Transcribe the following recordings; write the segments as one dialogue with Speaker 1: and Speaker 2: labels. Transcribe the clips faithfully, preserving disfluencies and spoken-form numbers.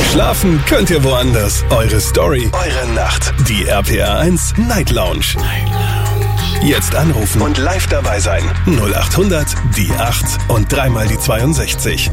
Speaker 1: Schlafen könnt ihr woanders. Eure Story, eure Nacht. Die R P R eins Night Lounge. Night Lounge. Jetzt anrufen und live dabei sein. null acht hundert, die acht und dreimal die zweiundsechzig.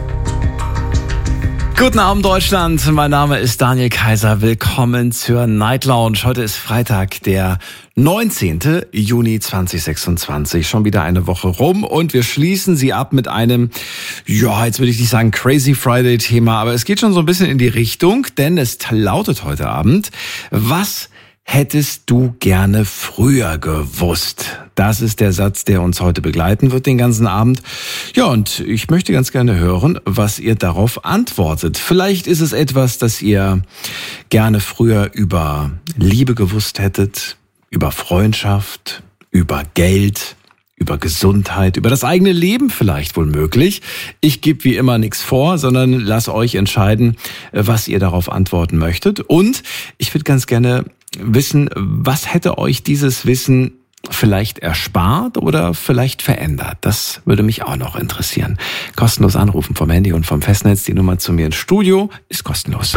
Speaker 2: Guten Abend, Deutschland. Mein Name ist Daniel Kaiser. Willkommen zur Night Lounge. Heute ist Freitag, der neunzehnten Juni zweitausendsechsundzwanzig. Schon wieder eine Woche rum und wir schließen sie ab mit einem, ja, jetzt würde ich nicht sagen Crazy Friday Thema, aber es geht schon so ein bisschen in die Richtung, denn es lautet heute Abend: Was hättest du gerne früher gewusst? Das ist der Satz, der uns heute begleiten wird den ganzen Abend. Ja, und ich möchte ganz gerne hören, was ihr darauf antwortet. Vielleicht ist es etwas, das ihr gerne früher über Liebe gewusst hättet, über Freundschaft, über Geld, über Gesundheit, über das eigene Leben vielleicht wohl möglich. Ich gebe wie immer nichts vor, sondern lass euch entscheiden, was ihr darauf antworten möchtet. Und ich würde ganz gerne wissen, was hätte euch dieses Wissen vielleicht erspart oder vielleicht verändert? Das würde mich auch noch interessieren. Kostenlos anrufen vom Handy und vom Festnetz. Die Nummer zu mir ins Studio ist kostenlos.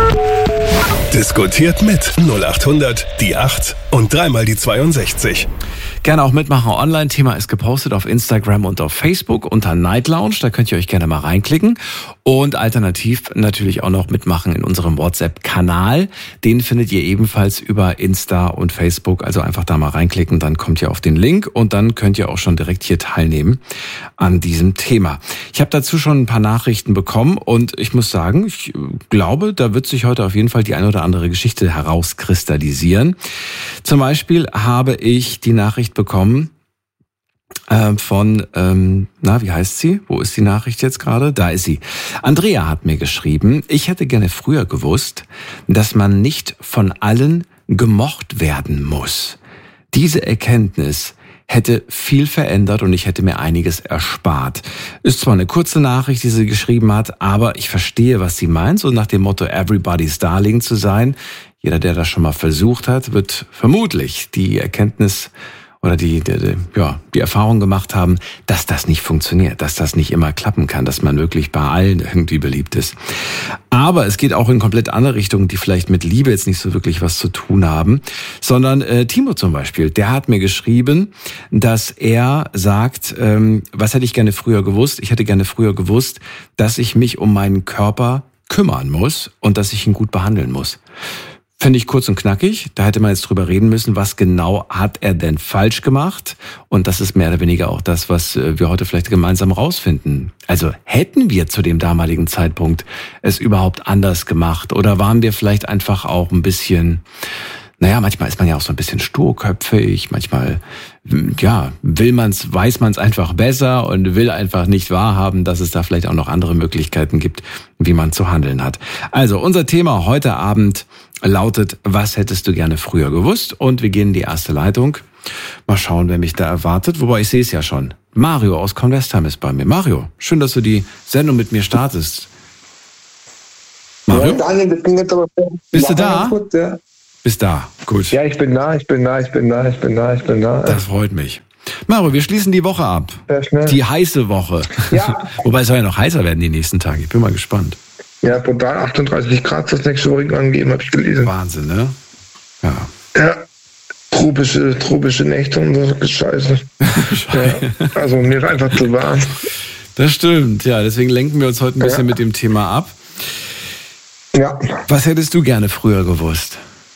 Speaker 1: Diskutiert mit null acht hundert, die acht und dreimal die zweiundsechzig.
Speaker 2: Gerne auch mitmachen online. Thema ist gepostet auf Instagram und auf Facebook unter Night Lounge. Da könnt ihr euch gerne mal reinklicken. Und alternativ natürlich auch noch mitmachen in unserem WhatsApp-Kanal. Den findet ihr ebenfalls über Insta und Facebook. Also einfach da mal reinklicken, dann kommt ihr auf den Link und dann könnt ihr auch schon direkt hier teilnehmen an diesem Thema. Ich habe dazu schon ein paar Nachrichten bekommen und ich muss sagen, ich glaube, da wird sich heute auf jeden Fall die eine oder andere Geschichte herauskristallisieren. Zum Beispiel habe ich die Nachricht bekommen äh, von, ähm, na, wie heißt sie? Wo ist die Nachricht jetzt gerade? Da ist sie. Andrea hat mir geschrieben, ich hätte gerne früher gewusst, dass man nicht von allen gemocht werden muss. Diese Erkenntnis hätte viel verändert und ich hätte mir einiges erspart. Ist zwar eine kurze Nachricht, die sie geschrieben hat, aber ich verstehe, was sie meint. So nach dem Motto, everybody's darling zu sein. Jeder, der das schon mal versucht hat, wird vermutlich die Erkenntnis oder die, die, die, ja, die Erfahrung gemacht haben, dass das nicht funktioniert, dass das nicht immer klappen kann, dass man wirklich bei allen irgendwie beliebt ist. Aber es geht auch in komplett andere Richtungen, die vielleicht mit Liebe jetzt nicht so wirklich was zu tun haben, sondern äh, Timo zum Beispiel, der hat mir geschrieben, dass er sagt, ähm, was hätte ich gerne früher gewusst? Ich hätte gerne früher gewusst, dass ich mich um meinen Körper kümmern muss und dass ich ihn gut behandeln muss. Finde ich kurz und knackig. Da hätte man jetzt drüber reden müssen, was genau hat er denn falsch gemacht? Und das ist mehr oder weniger auch das, was wir heute vielleicht gemeinsam rausfinden. Also hätten wir zu dem damaligen Zeitpunkt es überhaupt anders gemacht? Oder waren wir vielleicht einfach auch ein bisschen, naja, manchmal ist man ja auch so ein bisschen sturköpfig. Manchmal, ja, will man's, weiß man's einfach besser und will einfach nicht wahrhaben, dass es da vielleicht auch noch andere Möglichkeiten gibt, wie man zu handeln hat. Also unser Thema heute Abend lautet, was hättest du gerne früher gewusst? Und wir gehen in die erste Leitung. Mal schauen, wer mich da erwartet. Wobei, ich sehe es ja schon. Mario aus Convestheim ist bei mir. Mario, schön, dass du die Sendung mit mir startest. Mario?
Speaker 3: Ja, Daniel, das ging jetzt aber
Speaker 2: Bist du da?
Speaker 3: Gut, ja.
Speaker 2: Bist da, gut.
Speaker 3: Ja, ich bin da, ich bin da, ich bin da, ich bin da, ich bin da.
Speaker 2: Das freut mich. Mario, wir schließen die Woche ab.
Speaker 3: Sehr schnell.
Speaker 2: Die heiße Woche.
Speaker 3: Ja.
Speaker 2: Wobei es soll ja noch heißer werden die nächsten Tage. Ich bin mal gespannt.
Speaker 3: Ja, brutal achtunddreißig Grad das nächste Woche angegeben, habe ich gelesen.
Speaker 2: Wahnsinn, ne? Ja.
Speaker 3: Ja, tropische, tropische Nächte und so, Scheiße. Ja, also mir ist einfach zu warm.
Speaker 2: Das stimmt, ja. Deswegen lenken wir uns heute ein bisschen ja. mit dem Thema ab.
Speaker 3: Ja.
Speaker 2: Was hättest du gerne früher gewusst?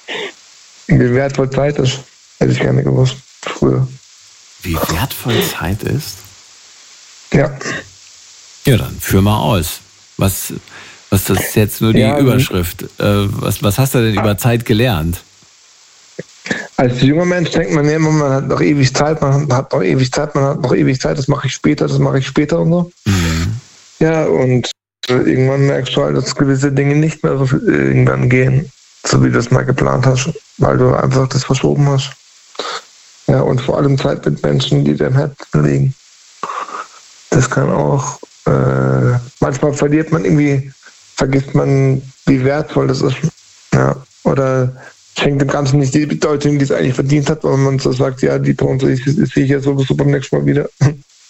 Speaker 3: Wie wertvoll Zeit ist, hätte ich gerne gewusst, früher.
Speaker 2: Wie wertvoll Zeit ist?
Speaker 3: Ja.
Speaker 2: Ja, dann führ mal aus. Was... Was das ist jetzt nur die ja, Überschrift. Äh, was, was hast du denn über Zeit gelernt?
Speaker 3: Als junger Mensch denkt man ja immer, man hat noch ewig Zeit, man hat noch ewig Zeit, man hat noch ewig Zeit, das mache ich später, das mache ich später und so. Mhm. Ja, und irgendwann merkst du halt, dass gewisse Dinge nicht mehr so irgendwann gehen, so wie du das mal geplant hast, weil du einfach das verschoben hast. Ja, und vor allem Zeit mit Menschen, die dir im Herzen liegen. Das kann auch, äh, manchmal verliert man irgendwie, vergisst man, wie wertvoll das ist. Ja. Oder schenkt dem Ganzen nicht die Bedeutung, die es eigentlich verdient hat, weil man so sagt, ja, die Person, ich sehe ich ja sowieso beim nächsten Mal wieder.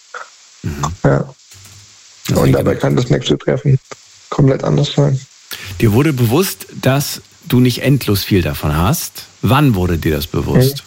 Speaker 3: Mhm. Ja. Und dabei kann das nächste Treffen komplett anders sein.
Speaker 2: Dir wurde bewusst, dass du nicht endlos viel davon hast. Wann wurde dir das bewusst?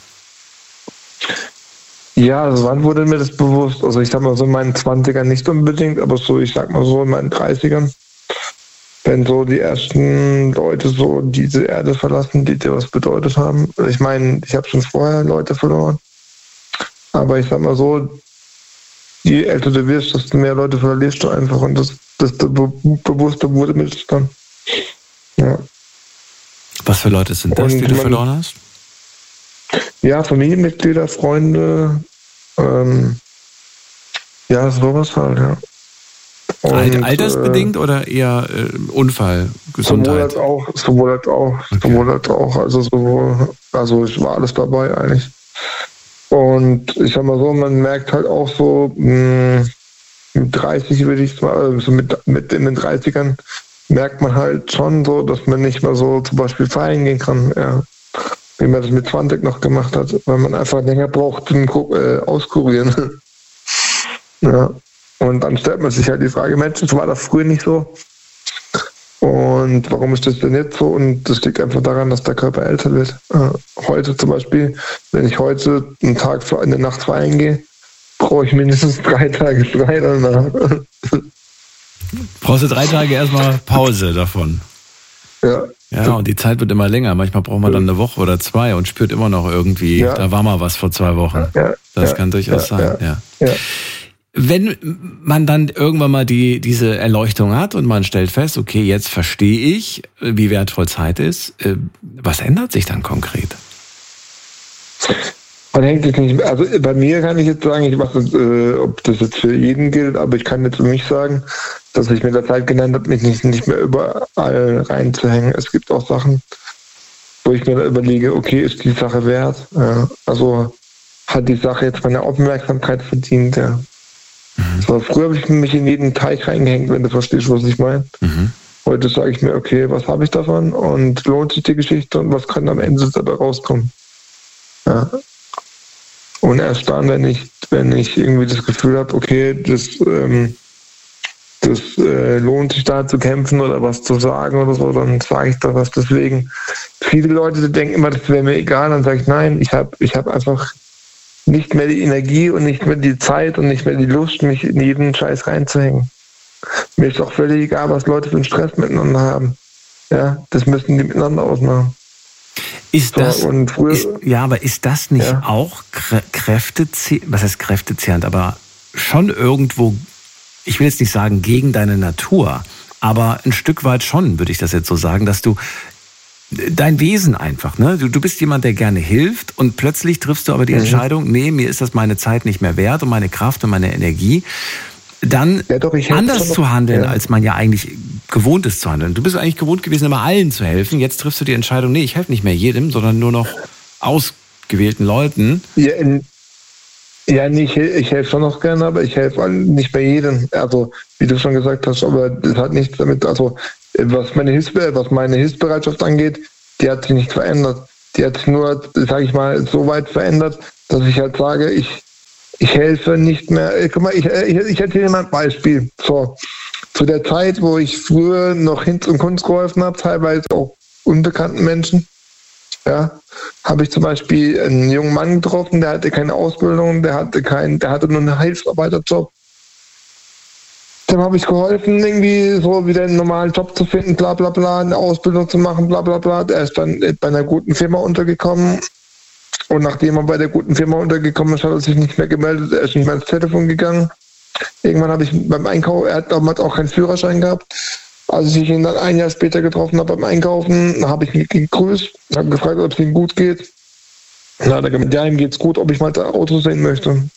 Speaker 3: Ja, also wann wurde mir das bewusst? Also ich sag mal so in meinen zwanzigern nicht unbedingt, aber so, ich sag mal so in meinen dreißigern. Wenn so die ersten Leute so diese Erde verlassen, die dir was bedeutet haben. Ich meine, ich habe schon vorher Leute verloren. Aber ich sag mal so, je älter du wirst, desto mehr Leute verlierst du einfach. Und das, desto be- bewusster wurde mir das dann. Ja.
Speaker 2: Was für Leute sind das,
Speaker 3: Und
Speaker 2: die du
Speaker 3: man-
Speaker 2: verloren hast?
Speaker 3: Ja, Familienmitglieder, Freunde, ähm, ja, sowas halt, ja.
Speaker 2: Alt-
Speaker 3: Und,
Speaker 2: Altersbedingt äh, oder eher äh, Unfall,
Speaker 3: Sowohl
Speaker 2: Gesundheit?
Speaker 3: als auch, sowohl als auch,
Speaker 2: Okay.
Speaker 3: sowohl als auch. Also sowohl, also ich war alles dabei eigentlich. Und ich sag mal so, man merkt halt auch so, mh, mit dreißig würde ich mal, also mit, mit in den dreißigern merkt man halt schon so, dass man nicht mehr so zum Beispiel feiern gehen kann, ja. Wie man das mit zwanzig noch gemacht hat, weil man einfach länger braucht zum Gu- äh, Auskurieren. Ja. Und dann stellt man sich halt die Frage, Mensch, das war das früher nicht so. Und warum ist das denn jetzt so? Und das liegt einfach daran, dass der Körper älter wird. Äh, heute zum Beispiel, wenn ich heute einen Tag für eine Nacht feiern gehe, brauche ich mindestens drei Tage frei danach.
Speaker 2: Brauchst du drei Tage erstmal Pause davon?
Speaker 3: Ja.
Speaker 2: Ja, und die Zeit wird immer länger. Manchmal braucht man dann eine Woche oder zwei und spürt immer noch irgendwie,
Speaker 3: Ja.
Speaker 2: da war mal was vor zwei Wochen.
Speaker 3: Ja,
Speaker 2: Das
Speaker 3: ja,
Speaker 2: kann durchaus
Speaker 3: ja,
Speaker 2: sein, ja.
Speaker 3: ja.
Speaker 2: Wenn man dann irgendwann mal die, diese Erleuchtung hat und man stellt fest, okay, jetzt verstehe ich, wie wertvoll Zeit ist, äh, was ändert sich dann konkret?
Speaker 3: Man hängt jetzt nicht, also bei mir kann ich jetzt sagen, ich weiß nicht, äh, ob das jetzt für jeden gilt, aber ich kann jetzt für mich sagen, dass ich mit der Zeit gelernt habe, mich nicht, nicht mehr überall reinzuhängen. Es gibt auch Sachen, wo ich mir überlege, okay, ist die Sache wert? Ja, also hat die Sache jetzt meine Aufmerksamkeit verdient? Ja.
Speaker 2: Mhm.
Speaker 3: So, früher habe ich mich in jeden Teich reingehängt, wenn du verstehst, was ich meine.
Speaker 2: Mhm.
Speaker 3: Heute sage ich mir, okay, was habe ich davon und lohnt sich die Geschichte und was kann am Ende dabei rauskommen? Ja. Und erst dann, wenn ich, wenn ich irgendwie das Gefühl habe, okay, das, ähm, das äh, lohnt sich da zu kämpfen oder was zu sagen oder so, dann sage ich da was. Deswegen, viele Leute denken immer, das wäre mir egal, dann sage ich, nein, ich habe ich hab einfach nicht mehr die Energie und nicht mehr die Zeit und nicht mehr die Lust, mich in jeden Scheiß reinzuhängen. Mir ist auch völlig egal, was Leute für einen Stress miteinander haben. Ja, das müssen die miteinander ausmachen.
Speaker 2: Ist
Speaker 3: So,
Speaker 2: das,
Speaker 3: und früher-
Speaker 2: ist, ja, aber ist das nicht
Speaker 3: Ja.
Speaker 2: auch krä- kräftezehrend, was heißt kräftezehrend, aber schon irgendwo, ich will jetzt nicht sagen gegen deine Natur, aber ein Stück weit schon, würde ich das jetzt so sagen, dass du dein Wesen einfach, ne? Du, du bist jemand, der gerne hilft und plötzlich triffst du aber die
Speaker 3: Mhm.
Speaker 2: Entscheidung, nee, mir ist das meine Zeit nicht mehr wert und meine Kraft und meine Energie, dann
Speaker 3: Ja, doch, ich helfe
Speaker 2: anders
Speaker 3: schon noch.
Speaker 2: zu handeln,
Speaker 3: Ja.
Speaker 2: als man ja eigentlich gewohnt ist zu handeln. Du bist eigentlich gewohnt gewesen, immer allen zu helfen. Jetzt triffst du die Entscheidung, nee, ich helfe nicht mehr jedem, sondern nur noch ausgewählten Leuten.
Speaker 3: Ja, in, ja nee, ich, ich helfe schon noch gerne, aber ich helfe nicht bei jedem. Also, wie du schon gesagt hast, aber das hat nichts damit, also was meine Hilfs- was meine Hilfsbereitschaft angeht, die hat sich nicht verändert. Die hat sich nur, sage ich mal, so weit verändert, dass ich halt sage, ich, ich helfe nicht mehr. Äh, Guck mal, ich, ich, ich erzähle dir mal ein Beispiel. So, zu der Zeit, wo ich früher noch Hinz und Kunst geholfen habe, teilweise auch unbekannten Menschen, ja, habe ich zum Beispiel einen jungen Mann getroffen, der hatte keine Ausbildung, der hatte kein, der hatte nur einen Hilfsarbeiterjob. Dem habe ich geholfen, irgendwie so wieder einen normalen Job zu finden, bla bla bla, eine Ausbildung zu machen, bla bla bla. Der ist dann bei einer guten Firma untergekommen. Und nachdem er bei der guten Firma untergekommen ist, hat er sich nicht mehr gemeldet, er ist nicht mehr ins Telefon gegangen. Irgendwann habe ich beim Einkauf, er hat damals auch keinen Führerschein gehabt. Als ich ihn dann ein Jahr später getroffen habe beim Einkaufen, habe ich ihn gegrüßt, habe gefragt, ob es ihm gut geht. Dann hat er gesagt, ja, ihm geht's gut, ob ich mal das Auto sehen möchte. Und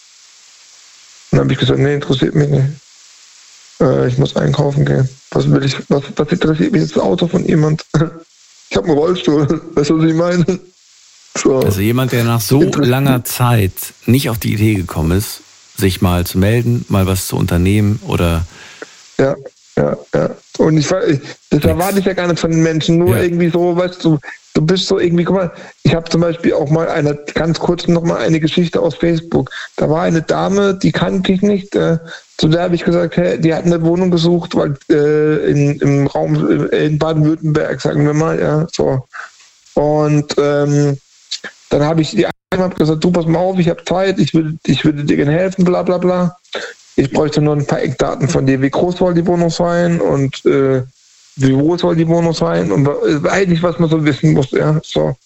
Speaker 3: dann habe ich gesagt, nee, interessiert mich nicht. Äh, ich muss einkaufen gehen. Was will ich, was, was interessiert mich jetzt das Auto von jemand? Ich habe einen Rollstuhl, weißt du, was ich meine? So.
Speaker 2: Also jemand, der nach so langer Zeit nicht auf die Idee gekommen ist, sich mal zu melden, mal was zu unternehmen oder
Speaker 3: Ja. Ja, ja. Und ich, ich das erwarte ich ja gar nicht von den Menschen, nur ja. irgendwie so, weißt du, du bist so irgendwie, guck mal, ich habe zum Beispiel auch mal eine, ganz kurz nochmal eine Geschichte aus Facebook. Da war eine Dame, die kannte ich nicht, äh, zu der habe ich gesagt, hey, die hat eine Wohnung gesucht, weil äh, in, im Raum in Baden-Württemberg, sagen wir mal, ja, so. Und ähm, dann habe ich die hab gesagt, du pass mal auf, ich habe Zeit, ich würde, ich würde dir gerne helfen, bla bla bla. Ich bräuchte nur ein paar Eckdaten von dir, wie groß soll die Wohnung sein und äh, wie groß soll die Wohnung sein und äh, eigentlich, was man so wissen muss, ja, so.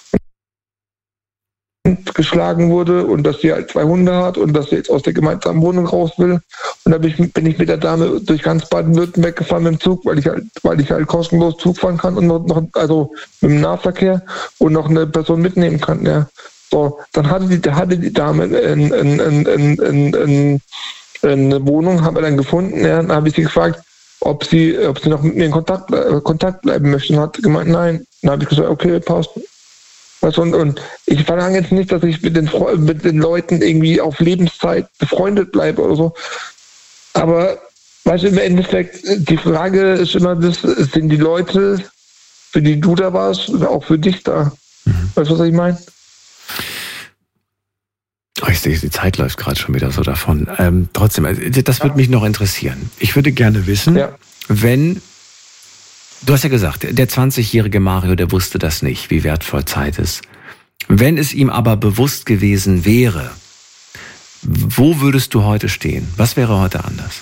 Speaker 3: Und geschlagen wurde und dass sie halt zwei Hunde hat und dass sie jetzt aus der gemeinsamen Wohnung raus will. Und da bin ich, bin ich mit der Dame durch ganz Baden-Württemberg gefahren mit dem Zug, weil ich halt, weil ich halt kostenlos Zug fahren kann und noch, also mit dem Nahverkehr und noch eine Person mitnehmen kann, ja. So, dann hatte die, hatte die Dame in, in, in, in, in, in eine Wohnung, haben wir dann gefunden, ja, dann habe ich sie gefragt, ob sie, ob sie noch mit mir in Kontakt, äh, Kontakt bleiben möchte und hat gemeint, nein. Dann habe ich gesagt, okay, passt. Weißt du, und, und ich verlange jetzt nicht, dass ich mit den, mit den Leuten irgendwie auf Lebenszeit befreundet bleibe oder so, aber weißt du, im Endeffekt, die Frage ist immer, das, sind die Leute, für die du da warst, auch für dich da? Mhm. Weißt du, was ich meine?
Speaker 2: Oh, ich sehe, die Zeit läuft gerade schon wieder so davon. Ähm, trotzdem, das würde mich noch interessieren. Ich würde gerne wissen, ja. wenn, du hast ja gesagt, der zwanzigjährige Mario, der wusste das nicht, wie wertvoll Zeit ist. Wenn es ihm aber bewusst gewesen wäre, wo würdest du heute stehen? Was wäre heute anders?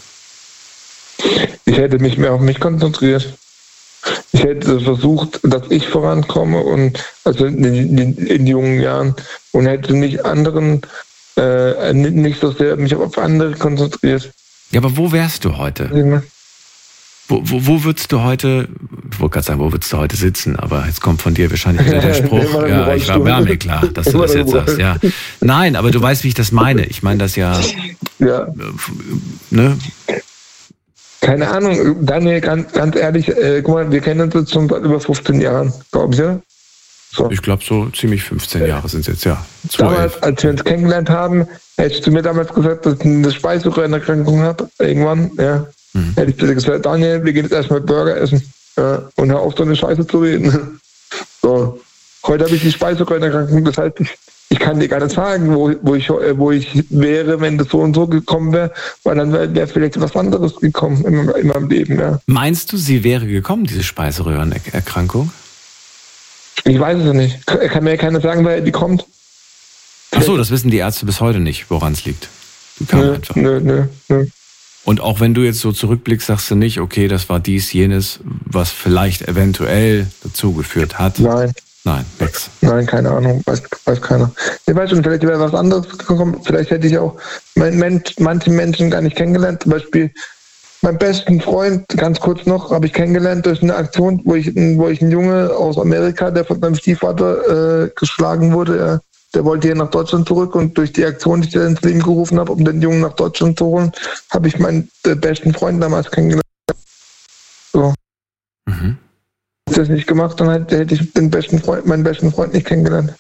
Speaker 3: Ich hätte mich mehr auf mich konzentriert. Ich hätte versucht, dass ich vorankomme und also in, in, in jungen Jahren und hätte nicht anderen äh, nicht so sehr mich auf andere konzentriert.
Speaker 2: Ja, aber wo wärst du heute?
Speaker 3: Ja.
Speaker 2: Wo, wo, wo würdest du heute, ich wollte gerade sagen, wo würdest du heute sitzen, aber jetzt kommt von dir wahrscheinlich wieder der Spruch, ja, ich war, war mir klar, dass du das jetzt sagst, ja. Nein, aber du weißt, wie ich das meine. Ich meine das ja,
Speaker 3: ja.
Speaker 2: ne?
Speaker 3: Keine Ahnung, Daniel, ganz, ganz ehrlich, äh, guck mal, wir kennen uns jetzt schon seit über fünfzehn Jahren, glaubst du? So.
Speaker 2: Ich glaube, so ziemlich fünfzehn Jahre sind es jetzt, ja.
Speaker 3: Damals, als wir uns kennengelernt haben, hättest du mir damals gesagt, dass ich eine Speiseröhrenerkrankung habe, irgendwann, ja. Mhm. Hätte ich dir gesagt, Daniel, wir gehen jetzt erstmal Burger essen, ja, und hör auf, so eine Scheiße zu reden. So. Heute habe ich die Speiseröhrenerkrankung, das heißt, ich, ich kann dir gar nicht sagen, wo, wo, ich, wo ich wäre, wenn das so und so gekommen wäre, weil dann wäre wär vielleicht was anderes gekommen in, in meinem Leben. Ja.
Speaker 2: Meinst du, sie wäre gekommen, diese Speiseröhrenerkrankung?
Speaker 3: Ich weiß es nicht. Kann mir keiner sagen, wer die kommt.
Speaker 2: Ach so, das wissen die Ärzte bis heute nicht, woran es liegt. Die kam
Speaker 3: nö,
Speaker 2: einfach.
Speaker 3: Nö, nö, nö.
Speaker 2: Und auch wenn du jetzt so zurückblickst, sagst du nicht, okay, das war dies, jenes, was vielleicht eventuell dazu geführt hat.
Speaker 3: Nein.
Speaker 2: Nein, nix.
Speaker 3: Nein, keine Ahnung, weiß, weiß keiner. Ich weiß schon, vielleicht wäre was anderes gekommen, vielleicht hätte ich auch manche Menschen gar nicht kennengelernt. Zum Beispiel meinen besten Freund, ganz kurz noch, habe ich kennengelernt durch eine Aktion, wo ich, wo ich einen Junge aus Amerika, der von meinem Stiefvater äh, geschlagen wurde, äh, der wollte hier nach Deutschland zurück und durch die Aktion, die ich ins Leben gerufen habe, um den Jungen nach Deutschland zu holen, habe ich meinen äh, besten Freund damals kennengelernt. So.
Speaker 2: Mhm.
Speaker 3: Hätte ich das nicht gemacht, dann hätte ich den besten Freund, meinen besten Freund nicht kennengelernt.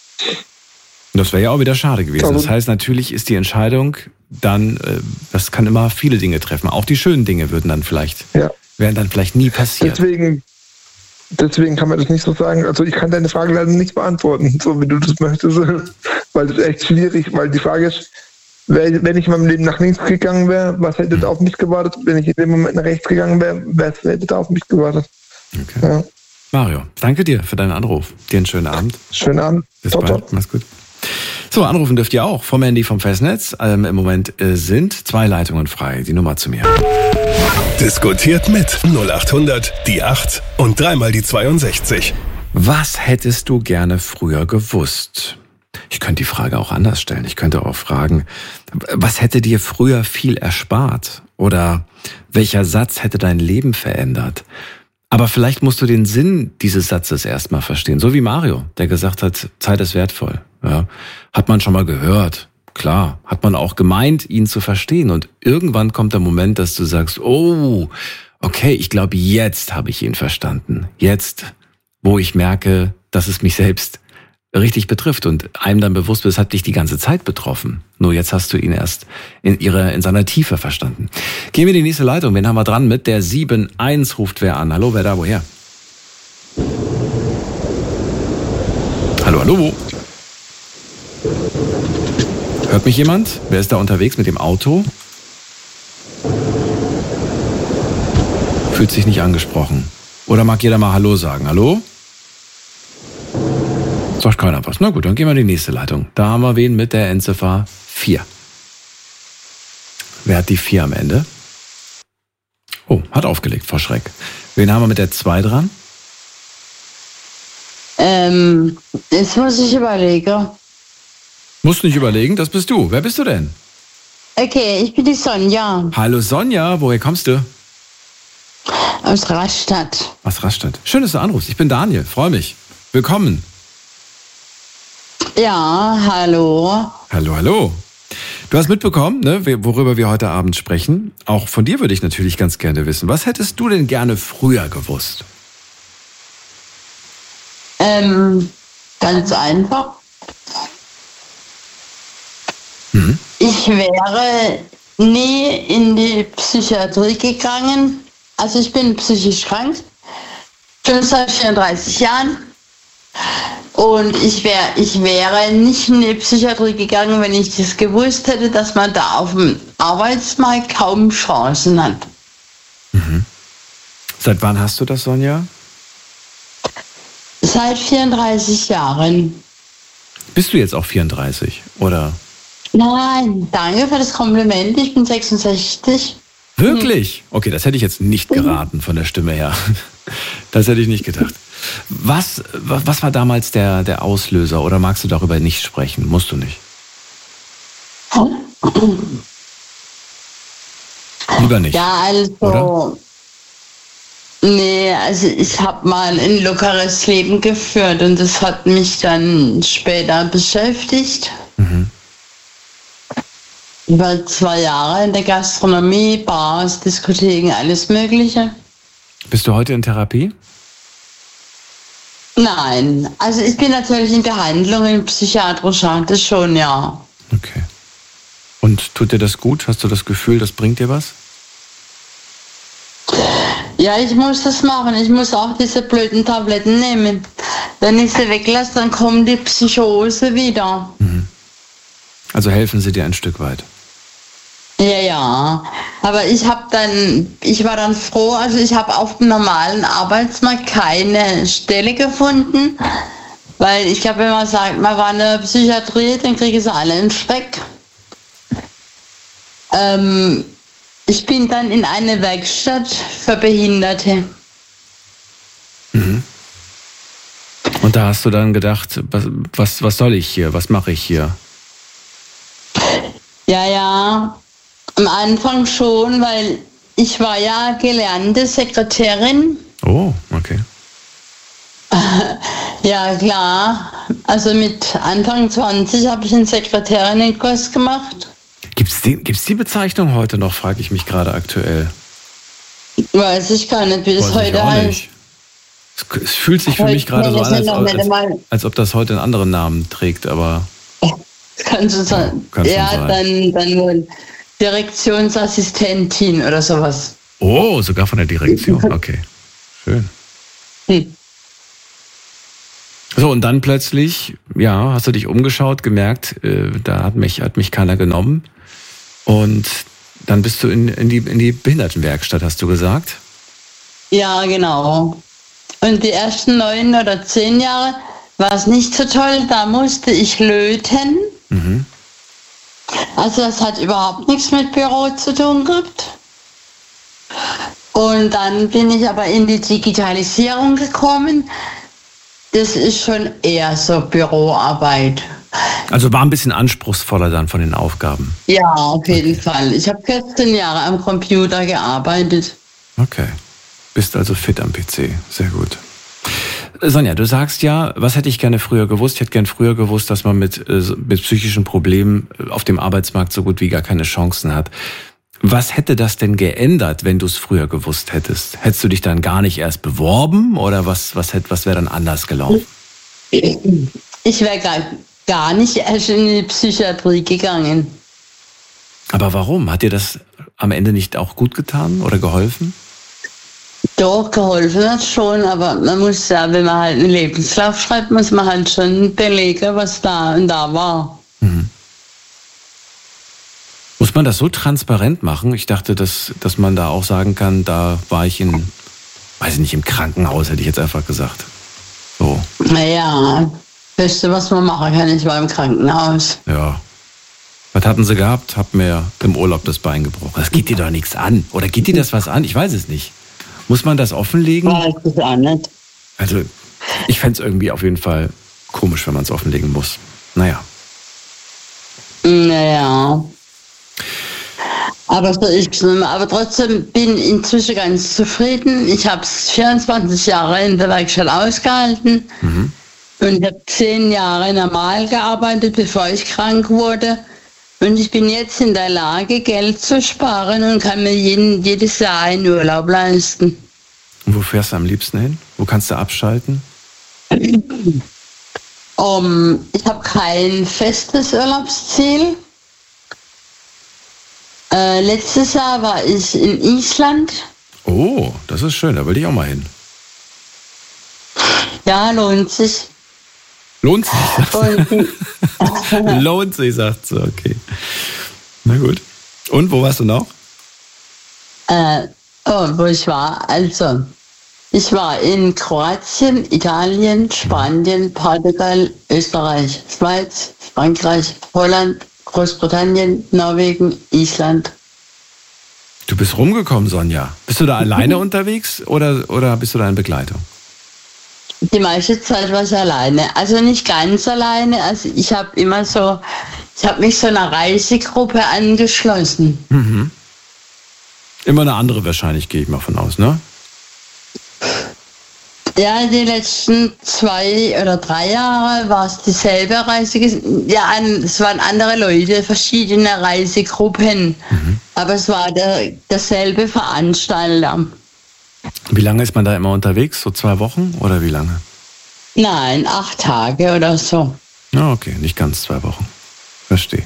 Speaker 2: Das wäre ja auch wieder schade gewesen. Das heißt, natürlich ist die Entscheidung dann, äh, das kann immer viele Dinge treffen. Auch die schönen Dinge würden dann vielleicht,
Speaker 3: ja.
Speaker 2: wären dann vielleicht nie passiert.
Speaker 3: Deswegen, deswegen kann man das nicht so sagen. Also ich kann deine Frage leider nicht beantworten, so wie du das möchtest. Weil das ist echt schwierig, weil die Frage ist, wenn ich in meinem Leben nach links gegangen wäre, was hätte da auf mich gewartet? Wenn ich in dem Moment nach rechts gegangen wäre, was hätte da auf mich gewartet?
Speaker 2: Okay.
Speaker 3: Ja.
Speaker 2: Mario, danke dir für deinen Anruf. Dir einen schönen Abend.
Speaker 3: Schönen Abend.
Speaker 2: Bis top, bald. Top. Mach's gut. So, anrufen dürft ihr auch vom Handy vom Festnetz. Ähm, Im Moment äh, sind zwei Leitungen frei. Die Nummer zu mir.
Speaker 1: Diskutiert mit null acht hundert die acht und dreimal die zweiundsechzig.
Speaker 2: Was hättest du gerne früher gewusst? Ich könnte die Frage auch anders stellen. Ich könnte auch fragen, was hätte dir früher viel erspart? Oder welcher Satz hätte dein Leben verändert? Aber vielleicht musst du den Sinn dieses Satzes erstmal verstehen. So wie Mario, der gesagt hat, Zeit ist wertvoll. Ja, hat man schon mal gehört. Klar, hat man auch gemeint, ihn zu verstehen. Und irgendwann kommt der Moment, dass du sagst, oh, okay, ich glaube, jetzt habe ich ihn verstanden. Jetzt, wo ich merke, dass es mich selbst richtig betrifft und einem dann bewusst wird, es hat dich die ganze Zeit betroffen. Nur jetzt hast du ihn erst in ihrer, in seiner Tiefe verstanden. Gehen wir in die nächste Leitung. Wen haben wir dran mit der sieben eins? Ruft wer an? Hallo, wer da, woher? Hallo, hallo. Hört mich jemand? Wer ist da unterwegs mit dem Auto? Fühlt sich nicht angesprochen. Oder mag jeder mal Hallo sagen? Hallo? Sagt keiner was. Na gut, dann gehen wir in die nächste Leitung. Da haben wir wen mit der Endziffer vier. Wer hat die vier am Ende? Oh, hat aufgelegt, vor Schreck. Wen haben wir mit der zwei dran?
Speaker 4: Ähm, jetzt muss ich überlegen.
Speaker 2: Musst nicht überlegen, das bist du. Wer bist du denn?
Speaker 4: Okay, ich bin die Sonja.
Speaker 2: Hallo Sonja, woher kommst du?
Speaker 4: Aus Rastatt.
Speaker 2: Aus Rastatt. Schön, dass du anrufst. Ich bin Daniel, freue mich. Willkommen.
Speaker 4: Ja, hallo.
Speaker 2: Hallo, hallo. Du hast mitbekommen, ne, worüber wir heute Abend sprechen. Auch von dir würde ich natürlich ganz gerne wissen. Was hättest du denn gerne früher gewusst?
Speaker 4: Ähm, ganz einfach.
Speaker 2: Mhm.
Speaker 4: Ich wäre nie in die Psychiatrie gegangen. Also ich bin psychisch krank, schon seit vierunddreißig Jahren. Und ich, wär, ich wäre nicht in die Psychiatrie gegangen, wenn ich das gewusst hätte, dass man da auf dem Arbeitsmarkt kaum Chancen hat.
Speaker 2: Mhm. Seit wann hast du das, Sonja?
Speaker 4: Seit vierunddreißig Jahren.
Speaker 2: Bist du jetzt auch vierunddreißig, oder?
Speaker 4: Nein, danke für das Kompliment. Ich bin sechsundsechzig.
Speaker 2: Wirklich? Okay, das hätte ich jetzt nicht geraten von der Stimme her. Das hätte ich nicht gedacht. Was, was war damals der, der Auslöser oder magst du darüber nicht sprechen? Musst du nicht. Lieber nicht.
Speaker 4: Ja, also,
Speaker 2: oder?
Speaker 4: Nee, also ich habe mal ein lockeres Leben geführt und das hat mich dann später beschäftigt.
Speaker 2: Mhm.
Speaker 4: Über zwei Jahre in der Gastronomie, Bars, Diskotheken, alles Mögliche.
Speaker 2: Bist du heute in Therapie?
Speaker 4: Nein, also ich bin natürlich in Behandlung in psychiatrischer, das schon, ja.
Speaker 2: Okay. Und tut dir das gut? Hast du das Gefühl, das bringt dir was?
Speaker 4: Ja, ich muss das machen. Ich muss auch diese blöden Tabletten nehmen. Wenn ich sie weglasse, dann kommt die Psychose wieder.
Speaker 2: Mhm. Also helfen sie dir ein Stück weit?
Speaker 4: Ja, ja. Aber ich habe dann, ich war dann froh, also ich habe auf dem normalen Arbeitsmarkt keine Stelle gefunden, weil ich glaube, wenn man sagt, man war in der Psychiatrie, dann kriegen sie alle einen Schreck. Ähm, ich bin dann in eine Werkstatt für Behinderte.
Speaker 2: Mhm. Und da hast du dann gedacht, was, was, was soll ich hier, was mache ich hier?
Speaker 4: Ja, ja. Am Anfang schon, weil ich war ja gelernte Sekretärin.
Speaker 2: Oh, okay.
Speaker 4: Ja, klar. Also mit Anfang zwanzig habe ich einen Sekretärinnenkurs gemacht.
Speaker 2: Gibt's die, gibt's die Bezeichnung heute noch, frage ich mich gerade aktuell.
Speaker 4: Weiß ich gar nicht, wie das
Speaker 2: Weiß ich
Speaker 4: heute
Speaker 2: auch
Speaker 4: heißt.
Speaker 2: nicht. Es, es fühlt sich für
Speaker 4: Heute
Speaker 2: mich gerade so an, als,
Speaker 4: noch nicht
Speaker 2: als,
Speaker 4: einmal-
Speaker 2: als ob das heute einen anderen Namen trägt, aber
Speaker 4: Kann schon sein.
Speaker 2: kann schon
Speaker 4: Ja,
Speaker 2: sein.
Speaker 4: dann, dann wohl Direktionsassistentin oder sowas.
Speaker 2: oh, sogar von der Direktion, okay. Schön.
Speaker 4: Hm.
Speaker 2: So, und dann plötzlich, ja, hast du dich umgeschaut, gemerkt, äh, da hat mich, hat mich keiner genommen. Und dann bist du in, in, die, in die Behindertenwerkstatt, hast du gesagt?
Speaker 4: Ja, genau. Und die ersten neun oder zehn Jahre war es nicht so toll. Da musste ich löten.
Speaker 2: Mhm.
Speaker 4: Also das hat überhaupt nichts mit Büro zu tun gehabt. Und dann bin ich aber in die Digitalisierung gekommen. Das ist schon eher so Büroarbeit.
Speaker 2: Also war ein bisschen anspruchsvoller dann von den Aufgaben.
Speaker 4: Ja, auf jeden Fall. Ich habe vierzehn Jahre am Computer gearbeitet.
Speaker 2: Okay. Bist also fit am P C. Sehr gut. Sonja, du sagst ja, was hätte ich gerne früher gewusst? Ich hätte gern früher gewusst, dass man mit, mit psychischen Problemen auf dem Arbeitsmarkt so gut wie gar keine Chancen hat. Was hätte das denn geändert, wenn du es früher gewusst hättest? Hättest du dich dann gar nicht erst beworben oder was, was, hätt- was wäre dann anders gelaufen?
Speaker 4: ich wäre gar, gar nicht erst in die Psychiatrie gegangen.
Speaker 2: Aber warum? Hat dir das am Ende nicht auch gut getan oder geholfen?
Speaker 4: Doch, geholfen hat schon, aber man muss ja, wenn man halt einen Lebenslauf schreibt, muss man halt schon belegen, was da und da war.
Speaker 2: Mhm. Muss man das so transparent machen? Ich dachte, dass, dass man da auch sagen kann, da war ich in, weiß ich nicht, im Krankenhaus, hätte ich jetzt einfach gesagt. So.
Speaker 4: Naja, das Beste, was man machen kann, ich war im Krankenhaus.
Speaker 2: Ja. Was hatten sie gehabt? Hab mir im Urlaub das Bein gebrochen. Das geht dir doch nichts an. Oder geht dir das was an? Ich weiß es nicht. Muss man das offenlegen?
Speaker 4: Weiß ich auch nicht.
Speaker 2: Also, ich fände es irgendwie auf jeden Fall komisch, wenn man es offenlegen muss. Naja.
Speaker 4: Naja. Aber so ist es nicht mehr. Aber trotzdem bin ich inzwischen ganz zufrieden. Ich habe es vierundzwanzig Jahre in der Werkstatt ausgehalten. Mhm. Und ich habe zehn Jahre normal gearbeitet, bevor ich krank wurde. Und ich bin jetzt in der Lage, Geld zu sparen und kann mir jeden, jedes Jahr einen Urlaub leisten.
Speaker 2: Und wo fährst du am liebsten hin? Wo kannst du abschalten?
Speaker 4: Um, ich habe kein festes Urlaubsziel. Äh, letztes Jahr war ich in Island.
Speaker 2: Oh, das ist schön, da will ich auch mal hin.
Speaker 4: Ja, lohnt sich.
Speaker 2: Lohnt sich? Lohnt sich, sagt sie, okay. Na gut. Und, wo warst du noch?
Speaker 4: Äh, oh, wo ich war? Also, ich war in Kroatien, Italien, Spanien, Portugal, Österreich, Schweiz, Frankreich, Holland, Großbritannien, Norwegen, Island.
Speaker 2: Du bist rumgekommen, Sonja. Bist du da alleine unterwegs oder, oder bist du da in Begleitung?
Speaker 4: Die meiste Zeit war ich alleine. Also nicht ganz alleine. Also ich habe immer so, ich habe mich so einer Reisegruppe angeschlossen.
Speaker 2: Mhm. Immer eine andere wahrscheinlich, gehe ich mal von aus, ne?
Speaker 4: Ja, die letzten zwei oder drei Jahre war es dieselbe Reise. Ja, es waren andere Leute, verschiedene Reisegruppen. Mhm. Aber es war der, derselbe Veranstalter.
Speaker 2: Wie lange ist man da immer unterwegs? So zwei Wochen oder wie lange?
Speaker 4: Nein, acht Tage oder so.
Speaker 2: Ja, okay, nicht ganz zwei Wochen. Verstehe.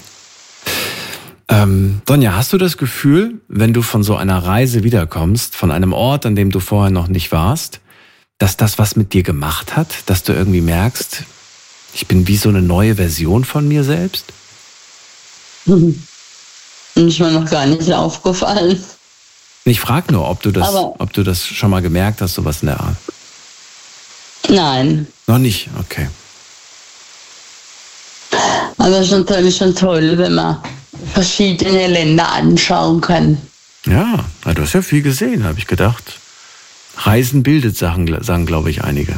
Speaker 2: Ähm, Sonja, hast du das Gefühl, wenn du von so einer Reise wiederkommst, von einem Ort, an dem du vorher noch nicht warst, dass das was mit dir gemacht hat? Dass du irgendwie merkst, ich bin wie so eine neue Version von mir selbst?
Speaker 4: Mhm. Ist mir noch gar nicht aufgefallen.
Speaker 2: Ich frage nur, ob du das,
Speaker 4: Aber
Speaker 2: ob du das schon mal gemerkt hast, sowas in der Art.
Speaker 4: Nein.
Speaker 2: Noch nicht? Okay.
Speaker 4: Aber es ist natürlich schon toll, wenn man verschiedene Länder anschauen kann.
Speaker 2: Ja, du hast ja viel gesehen, habe ich gedacht. Reisen bildet Sachen, sagen, glaube ich, einige.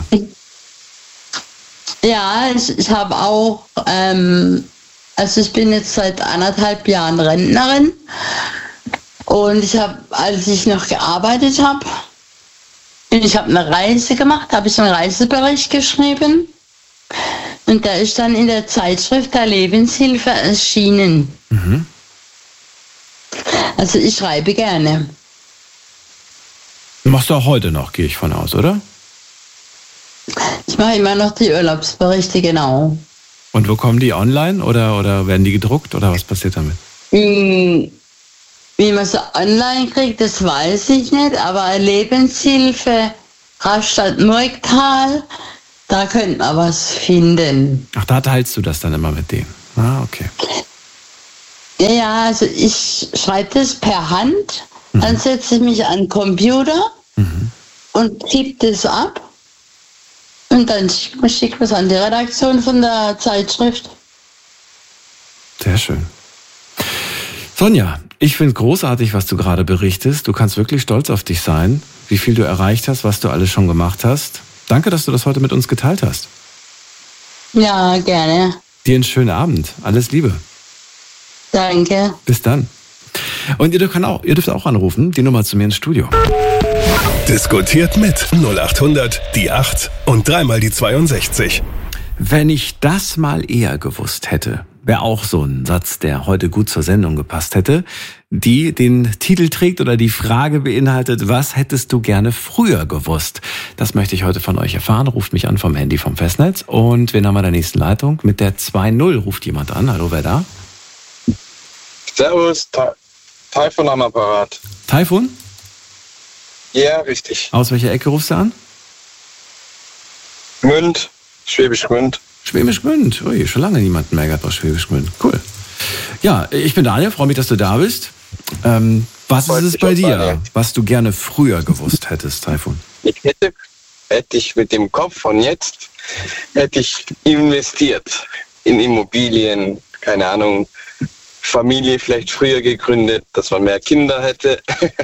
Speaker 4: Ja, ich, ich habe auch, ähm, also ich bin jetzt seit anderthalb Jahren Rentnerin. Und ich habe, als ich noch gearbeitet habe, ich habe eine Reise gemacht, habe ich einen Reisebericht geschrieben. Und der ist dann in der Zeitschrift der Lebenshilfe erschienen. Mhm. Also ich schreibe gerne.
Speaker 2: Machst du auch heute noch, gehe ich von aus, oder?
Speaker 4: Ich mache immer noch die Urlaubsberichte, genau.
Speaker 2: Und wo kommen die, online oder, oder werden die gedruckt oder was passiert damit?
Speaker 4: Wie man sie online kriegt, das weiß ich nicht, aber Lebenshilfe Rastatt-Murgtal, da könnte man was finden.
Speaker 2: Ach, da teilst du das dann immer mit denen? Ah, okay.
Speaker 4: Ja, ja, also ich schreibe das per Hand, mhm. Dann setze ich mich an den Computer mhm. und tippe das ab und dann schicke ich was an die Redaktion von der Zeitschrift.
Speaker 2: Sehr schön. Sonja, ich finde es großartig, was du gerade berichtest. Du kannst wirklich stolz auf dich sein, wie viel du erreicht hast, was du alles schon gemacht hast. Danke, dass du das heute mit uns geteilt hast.
Speaker 4: Ja, gerne.
Speaker 2: Dir einen schönen Abend. Alles Liebe.
Speaker 4: Danke.
Speaker 2: Bis dann. Und ihr dürft auch, ihr dürft auch anrufen, die Nummer zu mir ins Studio.
Speaker 1: Diskutiert mit null acht hundert, die acht und dreimal die zweiundsechzig.
Speaker 2: Wenn ich das mal eher gewusst hätte, wäre auch so ein Satz, der heute gut zur Sendung gepasst hätte, die den Titel trägt oder die Frage beinhaltet, was hättest du gerne früher gewusst? Das möchte ich heute von euch erfahren. Ruft mich an vom Handy vom Festnetz. Und wen haben wir in der nächsten Leitung? Mit der zwei null ruft jemand an. Hallo, wer da?
Speaker 5: Servus, Ta- Taifun am Apparat.
Speaker 2: Taifun?
Speaker 5: Ja, richtig.
Speaker 2: Aus welcher Ecke rufst du an?
Speaker 5: Gmünd, Schwäbisch Gmünd.
Speaker 2: Schwäbisch Gmünd. Ui, schon lange niemanden mehr gehabt aus Schwäbisch Gmünd. Cool. Ja, ich bin Daniel, freue mich, dass du da bist. Ähm, was
Speaker 5: Freut
Speaker 2: ist es
Speaker 5: mich
Speaker 2: bei
Speaker 5: auch,
Speaker 2: dir,
Speaker 5: Daniel.
Speaker 2: was du gerne früher gewusst hättest, Taifun?
Speaker 5: Ich hätte, hätte ich mit dem Kopf von jetzt, hätte ich investiert in Immobilien, keine Ahnung, Familie vielleicht früher gegründet, dass man mehr Kinder hätte.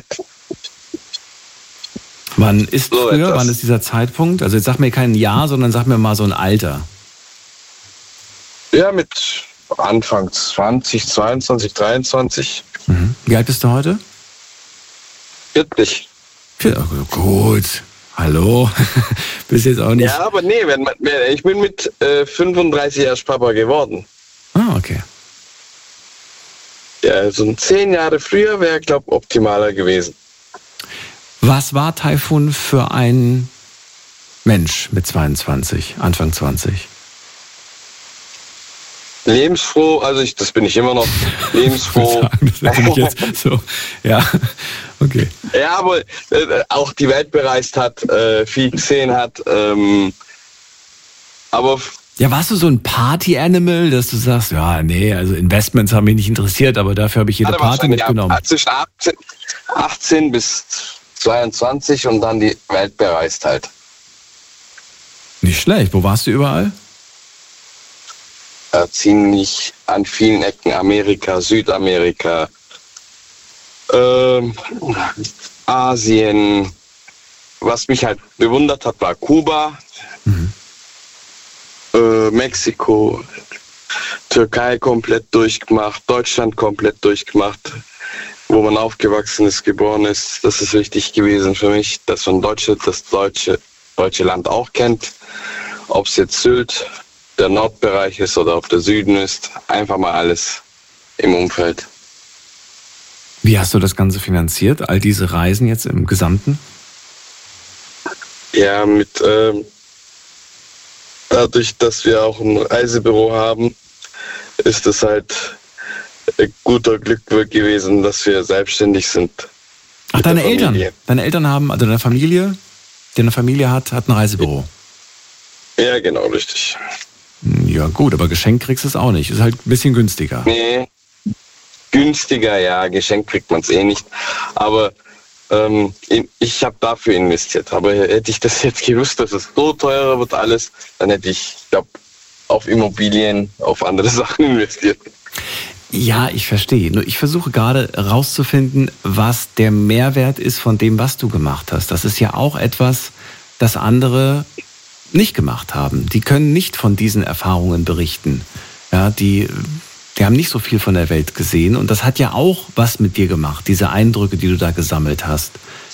Speaker 2: Wann ist
Speaker 5: So
Speaker 2: früher,
Speaker 5: etwas.
Speaker 2: wann ist dieser Zeitpunkt? Also jetzt sag mir kein Jahr, sondern sag mir mal so ein Alter.
Speaker 5: Ja, mit Anfang zwanzig, zweiundzwanzig, dreiundzwanzig,
Speaker 2: Mhm. Wie alt bist du heute?
Speaker 5: vierzig.
Speaker 2: Ja, gut. Hallo. Bist jetzt auch nicht.
Speaker 5: Ja, aber nee, wenn man, ich bin mit äh, fünfunddreißig erst Papa geworden.
Speaker 2: Ah, okay.
Speaker 5: Ja, so ein zehn Jahre früher wäre, glaube ich, optimaler gewesen.
Speaker 2: Was war Taifun für ein Mensch mit zweiundzwanzig, Anfang zwanzig?
Speaker 5: Lebensfroh, also ich, das bin ich immer noch, lebensfroh.
Speaker 2: Sagen, das hätte mich jetzt so. Ja, okay.
Speaker 5: Ja, aber äh, auch die Welt bereist hat, äh, viel gesehen hat. Ähm, aber
Speaker 2: Ja, warst du so ein Party-Animal, dass du sagst, ja, nee, also Investments haben mich nicht interessiert, aber dafür habe ich jede
Speaker 5: hatte
Speaker 2: Party
Speaker 5: wahrscheinlich ab-
Speaker 2: mitgenommen.
Speaker 5: zwischen achtzehn, achtzehn bis zweiundzwanzig und dann die Welt bereist halt.
Speaker 2: Nicht schlecht. Wo warst du überall?
Speaker 5: Äh, ziemlich an vielen Ecken, Amerika, Südamerika, ähm, Asien. Was mich halt bewundert hat, war Kuba,
Speaker 2: Mhm.
Speaker 5: äh, Mexiko, Türkei komplett durchgemacht, Deutschland komplett durchgemacht, wo man aufgewachsen ist, geboren ist. Das ist wichtig gewesen für mich, dass man Deutsche, das deutsche, deutsche Land auch kennt. Ob es jetzt Sylt, der Nordbereich ist oder ob der Süden ist. Einfach mal alles im Umfeld.
Speaker 2: Wie hast du das Ganze finanziert? All diese Reisen jetzt im Gesamten?
Speaker 5: Ja, mit ähm, dadurch, dass wir auch ein Reisebüro haben, ist es halt ein guter Glück gewesen, dass wir selbstständig sind.
Speaker 2: Ach,
Speaker 5: Mit
Speaker 2: deine
Speaker 5: der
Speaker 2: Eltern.
Speaker 5: Familie.
Speaker 2: Deine Eltern haben, also deine Familie, die eine Familie hat, hat ein Reisebüro.
Speaker 5: Ja, genau, richtig.
Speaker 2: Ja gut, aber geschenkt kriegst du es auch nicht. Ist halt ein bisschen günstiger.
Speaker 5: Nee, günstiger, ja, geschenkt kriegt man es eh nicht. Aber ähm, ich habe dafür investiert. Aber hätte ich das jetzt gewusst, dass es so teurer wird alles, dann hätte ich, ich glaube, auf Immobilien, auf andere Sachen investiert.
Speaker 2: Ja, ich verstehe. Nur ich versuche gerade rauszufinden, was der Mehrwert ist von dem, was du gemacht hast. Das ist ja auch etwas, das andere nicht gemacht haben. Die können nicht von diesen Erfahrungen berichten. Ja, die, die haben nicht so viel von der Welt gesehen. Und das hat ja auch was mit dir gemacht, diese Eindrücke, die du da gesammelt hast.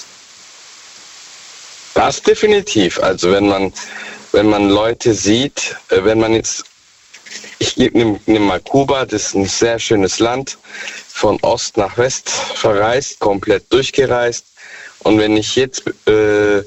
Speaker 5: Das definitiv. Also wenn man, wenn man Leute sieht, äh, wenn man jetzt, ich nehme nehm mal Kuba, das ist ein sehr schönes Land, von Ost nach West verreist, komplett durchgereist. Und wenn ich jetzt, äh,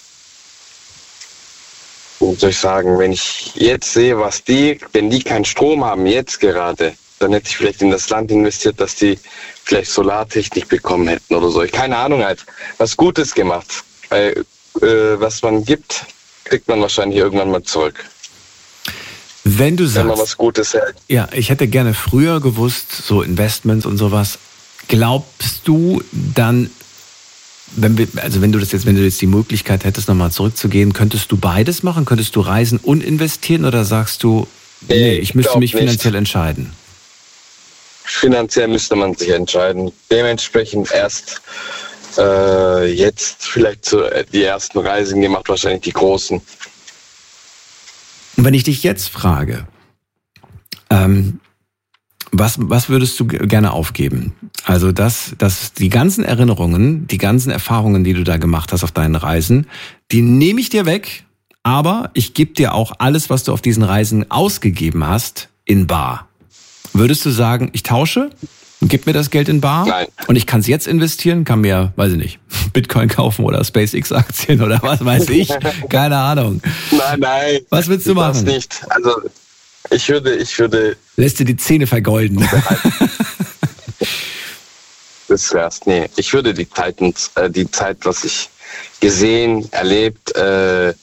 Speaker 5: wie soll ich sagen, wenn ich jetzt sehe, was die, wenn die keinen Strom haben, jetzt gerade, dann hätte ich vielleicht in das Land investiert, dass die vielleicht Solartechnik bekommen hätten oder so. Ich keine Ahnung halt, was Gutes gemacht. Weil, äh, was man gibt, kriegt man wahrscheinlich irgendwann mal zurück.
Speaker 2: Wenn du
Speaker 5: Wenn man
Speaker 2: sagst,
Speaker 5: was Gutes hält.
Speaker 2: ja, ich hätte gerne früher gewusst, so Investments und sowas, glaubst du dann, wenn wir, also wenn du das jetzt, wenn du jetzt die Möglichkeit hättest, nochmal zurückzugehen, könntest du beides machen? Könntest du reisen und investieren oder sagst du, nee,
Speaker 5: Nee,
Speaker 2: ich müsste
Speaker 5: glaub
Speaker 2: mich
Speaker 5: nicht.
Speaker 2: finanziell entscheiden?
Speaker 5: Finanziell müsste man sich entscheiden. Dementsprechend erst äh, jetzt vielleicht so die ersten Reisen gemacht, wahrscheinlich die großen.
Speaker 2: Und wenn ich dich jetzt frage, ähm, was, was würdest du g- gerne aufgeben? Also, dass, dass die ganzen Erinnerungen, die ganzen Erfahrungen, die du da gemacht hast auf deinen Reisen, die nehme ich dir weg, aber ich gebe dir auch alles, was du auf diesen Reisen ausgegeben hast, in bar. Würdest du sagen, ich tausche, gib mir das Geld in bar
Speaker 5: Nein.
Speaker 2: und ich kann es jetzt investieren, kann mir, weiß ich nicht, Bitcoin kaufen oder SpaceX-Aktien oder was weiß ich, keine Ahnung.
Speaker 5: Nein, nein.
Speaker 2: Was willst du machen?
Speaker 5: Das nicht. Also ich würde, ich würde...
Speaker 2: Lässt dir die Zähne vergolden.
Speaker 5: Das wär's. Nee, ich würde die Zeit, äh, die Zeit, was ich gesehen, erlebt, äh,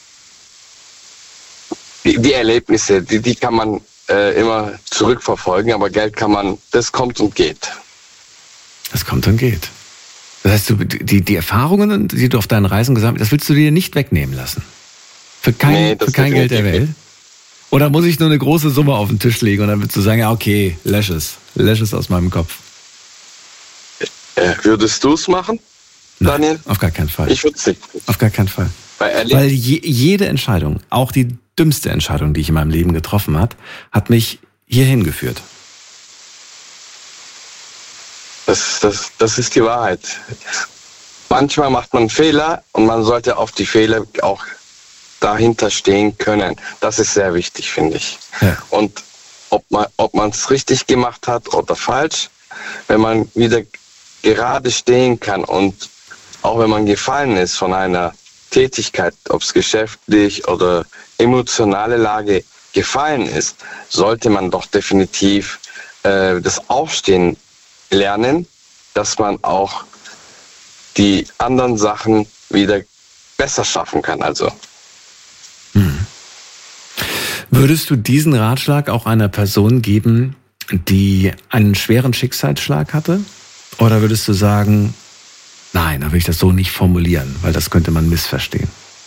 Speaker 5: die, die Erlebnisse, die, die kann man äh, immer zurückverfolgen, aber Geld kann man, das kommt und geht.
Speaker 2: Das kommt und geht. Das heißt, du, die, die Erfahrungen, die du auf deinen Reisen gesammelt hast, das willst du dir nicht wegnehmen lassen? Für kein,
Speaker 5: nee,
Speaker 2: für kein Geld der Welt? Oder muss ich nur eine große Summe auf den Tisch legen und dann willst du sagen, ja okay, lösch es. Lösch es aus meinem Kopf.
Speaker 5: Äh, würdest du es machen, Daniel?
Speaker 2: Nein, auf gar keinen Fall.
Speaker 5: Ich würde es nicht.
Speaker 2: Auf gar keinen Fall.
Speaker 5: Weil,
Speaker 2: Weil je, jede Entscheidung, auch die dümmste Entscheidung, die ich in meinem Leben getroffen habe, hat mich hierhin geführt.
Speaker 5: Das, das, das ist die Wahrheit. Manchmal macht man Fehler und man sollte auf die Fehler auch dahinter stehen können. Das ist sehr wichtig, finde ich.
Speaker 2: Ja.
Speaker 5: Und ob man ob man es richtig gemacht hat oder falsch, wenn man wieder gerade stehen kann und auch wenn man gefallen ist von einer Tätigkeit, ob es geschäftlich oder emotionale Lage gefallen ist, sollte man doch definitiv äh, das Aufstehen lernen, dass man auch die anderen Sachen wieder besser schaffen kann. Also.
Speaker 2: Hm. Würdest du diesen Ratschlag auch einer Person geben, die einen schweren Schicksalsschlag hatte? Oder würdest du sagen, nein, da will ich das so nicht formulieren, weil das könnte man missverstehen?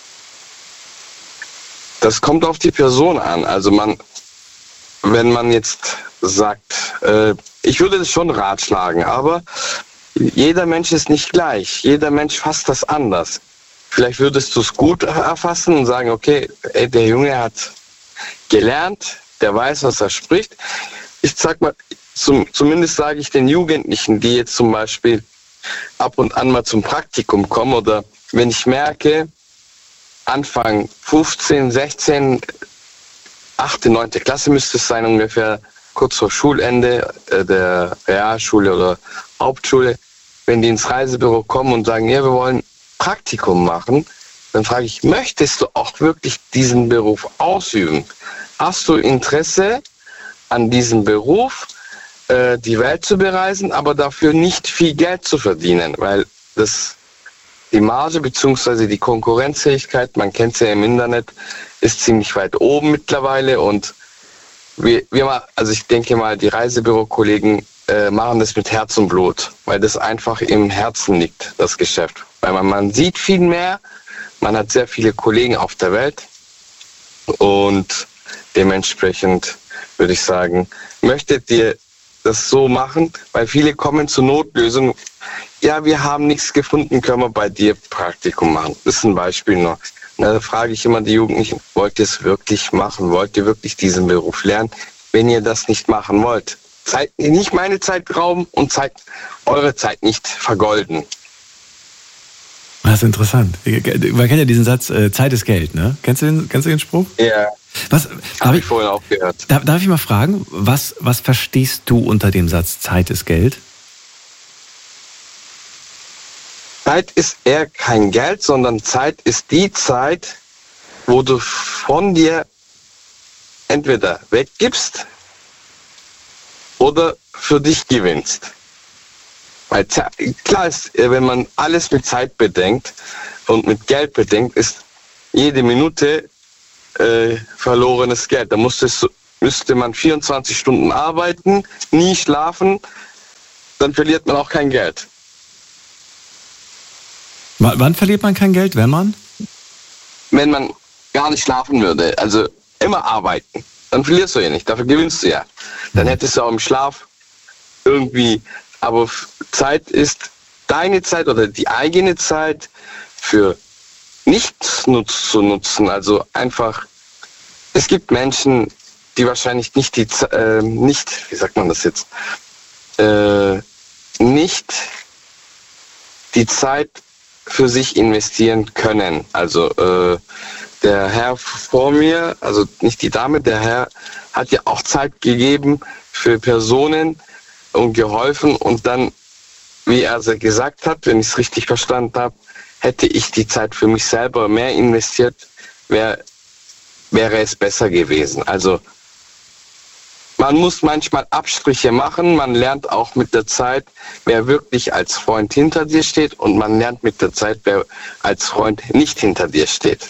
Speaker 5: Das kommt auf die Person an. Also man, wenn man jetzt sagt, äh, ich würde das schon ratschlagen, aber jeder Mensch ist nicht gleich. Jeder Mensch fasst das anders. Vielleicht würdest du es gut erfassen und sagen, okay, ey, der Junge hat gelernt, der weiß, was er spricht. Ich sag mal, zum, zumindest sage ich den Jugendlichen, die jetzt zum Beispiel ab und an mal zum Praktikum kommen oder wenn ich merke, Anfang fünfzehn, sechzehn, achte, neunte Klasse müsste es sein, ungefähr kurz vor Schulende äh, der Realschule oder Hauptschule, wenn die ins Reisebüro kommen und sagen, ja, wir wollen Praktikum machen, dann frage ich, möchtest du auch wirklich diesen Beruf ausüben? Hast du Interesse an diesem Beruf, äh, die Welt zu bereisen, aber dafür nicht viel Geld zu verdienen? Weil das, die Marge bzw. die Konkurrenzfähigkeit, man kennt es ja im Internet, ist ziemlich weit oben mittlerweile und wir, wir also ich denke mal, die Reisebüro-Kollegen äh, machen das mit Herz und Blut, weil das einfach im Herzen liegt, das Geschäft. Weil man, man sieht viel mehr, man hat sehr viele Kollegen auf der Welt und dementsprechend würde ich sagen, möchtet ihr das so machen? Weil viele kommen zur Notlösung. Ja, wir haben nichts gefunden, können wir bei dir Praktikum machen. Das ist ein Beispiel noch. Da frage ich immer die Jugendlichen, wollt ihr es wirklich machen? Wollt ihr wirklich diesen Beruf lernen? Wenn ihr das nicht machen wollt, Zeit, nicht meine Zeit rauben und Zeit, eure Zeit nicht vergolden.
Speaker 2: Das ist interessant. Man kennt ja diesen Satz, äh, Zeit ist Geld, ne? Kennst du den, kennst du den Spruch?
Speaker 5: Ja.
Speaker 2: Was,
Speaker 5: habe ich vorhin auch gehört.
Speaker 2: Darf, darf ich mal fragen, was, was verstehst du unter dem Satz Zeit ist Geld?
Speaker 5: Zeit ist eher kein Geld, sondern Zeit ist die Zeit, wo du von dir entweder weggibst oder für dich gewinnst. Weil klar ist, wenn man alles mit Zeit bedenkt und mit Geld bedenkt, ist jede Minute äh, verlorenes Geld. Da musste, müsste man vierundzwanzig Stunden arbeiten, nie schlafen, dann verliert man auch kein Geld.
Speaker 2: W- wann verliert man kein Geld, wenn man?
Speaker 5: Wenn man gar nicht schlafen würde, also immer arbeiten, dann verlierst du ja nicht, dafür gewinnst du ja. Dann hättest du auch im Schlaf irgendwie, aber Zeit ist deine Zeit oder die eigene Zeit für nichts nutz, zu nutzen. Also einfach, es gibt Menschen, die wahrscheinlich nicht die, äh, nicht, wie sagt man das jetzt, äh, nicht die Zeit für sich investieren können. Also äh, der Herr vor mir, also nicht die Dame, der Herr hat ja auch Zeit gegeben für Personen und geholfen. Und dann, wie er gesagt hat, wenn ich es richtig verstanden habe, hätte ich die Zeit für mich selber mehr investiert, wär, wäre es besser gewesen. Also man muss manchmal Abstriche machen, man lernt auch mit der Zeit, wer wirklich als Freund hinter dir steht, und man lernt mit der Zeit, wer als Freund nicht hinter dir steht.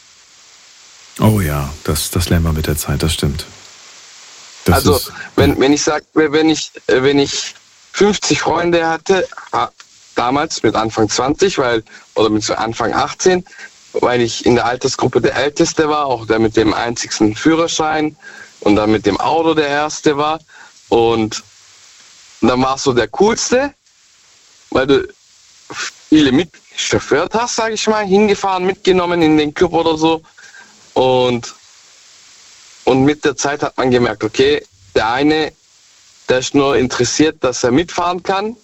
Speaker 2: Oh ja, das, das lernt man mit der Zeit, das stimmt. Das
Speaker 5: also
Speaker 2: ist,
Speaker 5: wenn, wenn ich sage, wenn ich, wenn ich fünfzig Freunde hatte, damals mit Anfang zwanzig, weil, oder mit Anfang achtzehn, weil ich in der Altersgruppe der Älteste war, auch der mit dem einzigsten Führerschein und dann mit dem Auto der Erste war. Und dann warst du der Coolste, weil du viele mitchauffeurt hast, sage ich mal, hingefahren, mitgenommen in den Club oder so. Und, und mit der Zeit hat man gemerkt, okay, der eine, der ist nur interessiert, dass er mitfahren kann,